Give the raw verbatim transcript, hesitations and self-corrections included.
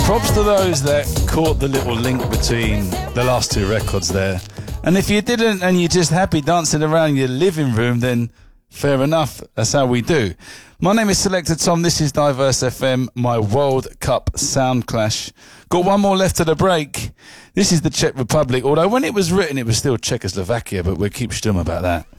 Props to those that caught the little link between the last two records there. And if you didn't and you're just happy dancing around your living room, then fair enough. That's how we do. My name is Selector Tom. This is Diverse F M, my World Cup Sound Clash. Got one more left to the break. This is the Czech Republic, although when it was written it was still Czechoslovakia, but we'll keep stum about that.